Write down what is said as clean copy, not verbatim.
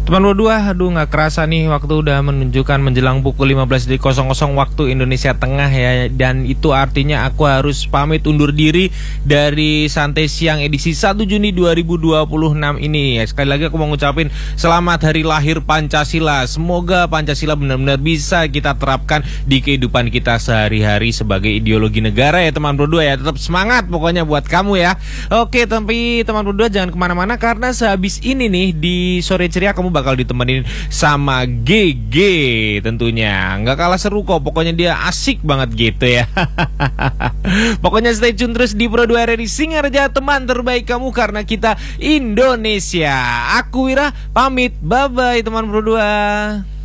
Teman berdua, aduh nggak kerasa nih waktu udah menunjukkan menjelang pukul 15.00 waktu Indonesia Tengah ya. Dan itu artinya aku harus pamit undur diri dari Santai Siang edisi 1 Juni 2026 ini ya. Sekali lagi aku mau ngucapin selamat hari lahir Pancasila. Semoga Pancasila benar-benar bisa kita terapkan di kehidupan kita sehari-hari sebagai ideologi negara ya teman berdua ya. Tetap semangat pokoknya buat kamu ya. Oke, tapi teman berdua jangan kemana-mana karena sehabis ini nih di Sore Ceria kamu bakal ditemenin sama GG tentunya. Nggak kalah seru kok, pokoknya dia asik banget gitu ya. Pokoknya stay tune terus di Pro 2 RRI Singarja, teman terbaik kamu karena kita Indonesia. Aku Wira pamit, bye-bye teman Pro 2.